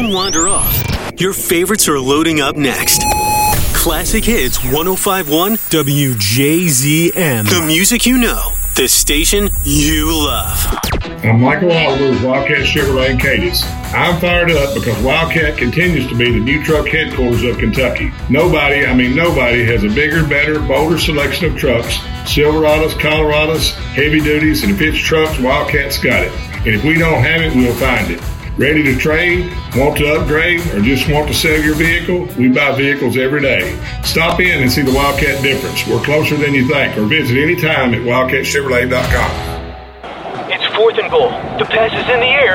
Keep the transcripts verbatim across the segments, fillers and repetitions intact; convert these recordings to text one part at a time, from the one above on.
Don't wander off. Your favorites are loading up next. Classic Hits one oh five point one W J Z M. The music you know. The station you love. I'm Michael Oliver with Wildcat Chevrolet in Cadiz. I'm fired up because Wildcat continues to be the new truck headquarters of Kentucky. Nobody, I mean nobody, has a bigger, better, bolder selection of trucks. Silverados, Colorados, heavy duties, and if it's trucks, Wildcat's got it. And if we don't have it, we'll find it. Ready to trade, want to upgrade, or just want to sell your vehicle? We buy vehicles every day. Stop in and see the Wildcat difference. We're closer than you think, or visit anytime at wildcat chevrolet dot com. It's fourth and goal. The pass is in the air,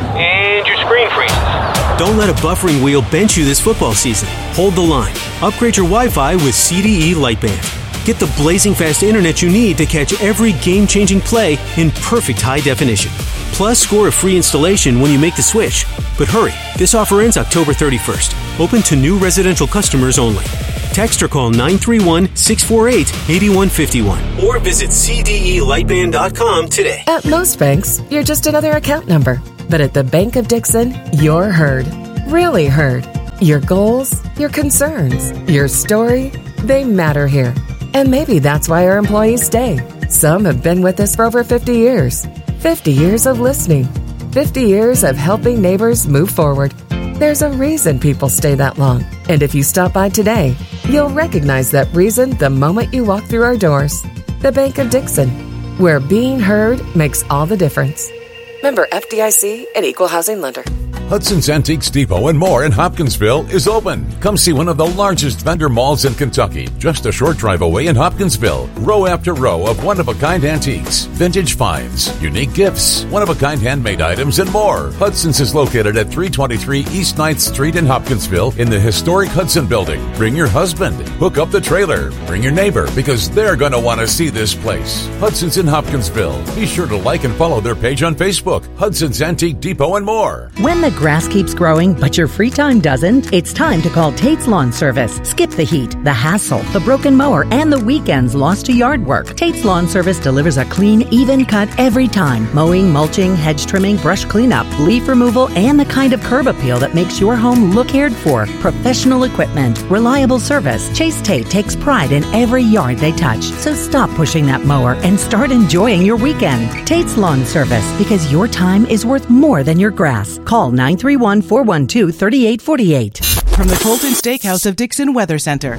and your screen freezes. Don't let a buffering wheel bench you this football season. Hold the line. Upgrade your Wi-Fi with C D E Lightband. Get the blazing fast internet you need to catch every game-changing play in perfect high definition. Plus, score a free installation when you make the switch. But hurry, this offer ends October thirty-first. Open to new residential customers only. Text or call nine three one, six four eight, eight one five one or visit C D E lightband dot com today. At most banks, you're just another account number. But at the Bank of Dixon, you're heard. Really heard. Your goals, your concerns, your story, they matter here. And maybe that's why our employees stay. Some have been with us for over fifty years. fifty years of listening. fifty years of helping neighbors move forward. There's a reason people stay that long. And if you stop by today, you'll recognize that reason the moment you walk through our doors. The Bank of Dixon, where being heard makes all the difference. Member F D I C and Equal Housing Lender. Hudson's Antiques Depot and more in Hopkinsville is open. Come see one of the largest vendor malls in Kentucky, just a short drive away in Hopkinsville. Row after row of one-of-a-kind antiques, vintage finds, unique gifts, one-of-a-kind handmade items, and more. Hudson's is located at three twenty-three East ninth Street in Hopkinsville in the historic Hudson Building. Bring your husband. Hook up the trailer. Bring your neighbor, because they're going to want to see this place. Hudson's in Hopkinsville. Be sure to like and follow their page on Facebook. Hudson's Antique Depot and more. When the grass keeps growing, but your free time doesn't, it's time to call Tate's Lawn Service. Skip the heat, the hassle, the broken mower, and the weekends lost to yard work. Tate's Lawn Service delivers a clean, even cut every time. Mowing, mulching, hedge trimming, brush cleanup, leaf removal, and the kind of curb appeal that makes your home look cared for. Professional equipment, reliable service. Chase Tate takes pride in every yard they touch. So stop pushing that mower and start enjoying your weekend. Tate's Lawn Service, because your time is worth more than your grass. Call nine three one, four one two, three eight four eight. From the Colton Steakhouse of Dixon Weather Center.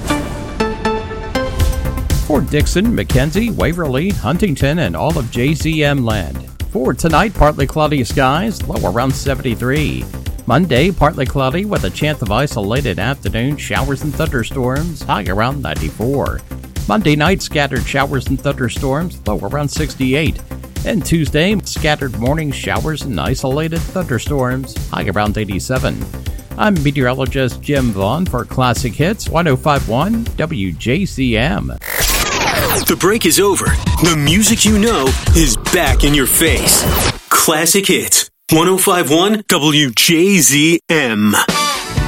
For Dixon, McKenzie, Waverly, Huntington, and all of J Z M land. For tonight, partly cloudy skies, low around seventy-three. Monday, partly cloudy with a chance of isolated afternoon showers and thunderstorms, high around ninety-four. Monday night, scattered showers and thunderstorms, low around sixty-eight. And Tuesday, scattered morning showers and isolated thunderstorms, high around eighty-seven. I'm meteorologist Jim Vaughn for Classic Hits one oh five point one W J Z M. The break is over. The music you know is back in your face. Classic Hits one oh five point one W J Z M.